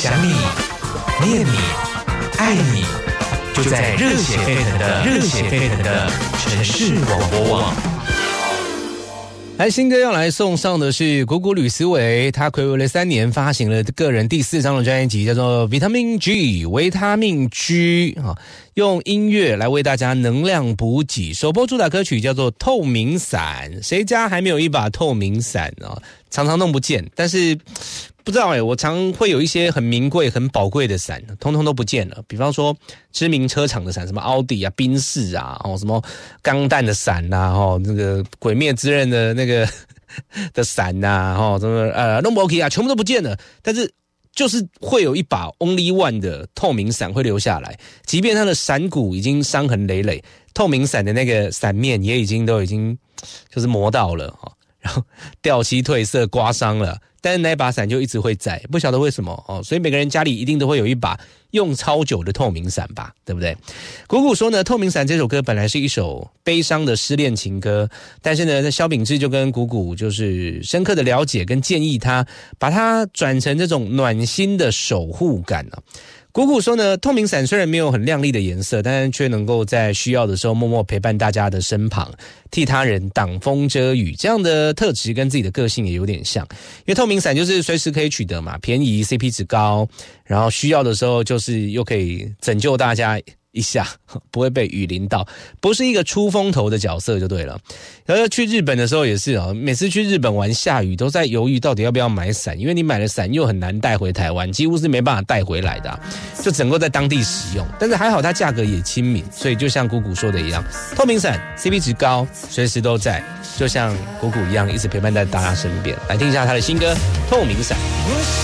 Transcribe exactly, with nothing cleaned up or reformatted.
想你、念你、爱你，就在热血沸腾的热血沸腾的城市广播网。 来，新歌要来送上的是谷谷吕思维，他睽违了三年发行了个人第四张的专辑，叫做 Vitamin G 维他命 G 啊，用音乐来为大家能量补给。首播主打歌曲叫做透明伞，谁家还没有一把透明伞啊？常常弄不见，但是不知道哎、欸，我常会有一些很名贵、很宝贵的伞，通通都不见了。比方说知名车厂的伞，什么奥迪啊、宾士啊，哦，什么钢弹的伞呐、啊，哦，那个鬼灭之刃的那个的伞呐、啊，哦，什么呃 ，no more 啊，全部都不见了。但是就是会有一把 only one 的透明伞会留下来，即便它的伞骨已经伤痕累累，透明伞的那个伞面也已经都已经就是磨到了哈。然后掉漆褪色刮伤了，但是那把伞就一直会在，不晓得为什么哦，所以每个人家里一定都会有一把用超久的透明伞吧，对不对？谷谷说呢，透明伞这首歌本来是一首悲伤的失恋情歌，但是呢，萧秉治就跟谷谷就是深刻的了解跟建议他，把它转成这种暖心的守护感啊。谷谷说呢，透明伞虽然没有很亮丽的颜色，但是却能够在需要的时候默默陪伴大家的身旁，替他人挡风遮雨，这样的特质跟自己的个性也有点像。因为透明伞就是随时可以取得嘛，便宜 C P 值高，然后需要的时候就是又可以拯救大家一下，不会被雨淋到，不是一个出风头的角色就对了。然后去日本的时候也是哦，每次去日本玩下雨都在犹豫到底要不要买伞，因为你买了伞又很难带回台湾，几乎是没办法带回来的、啊，就整个在当地使用。但是还好它价格也亲民，所以就像谷谷说的一样，透明伞 C P 值高，随时都在，就像谷谷一样一直陪伴在大家身边。来听一下他的新歌《透明伞》。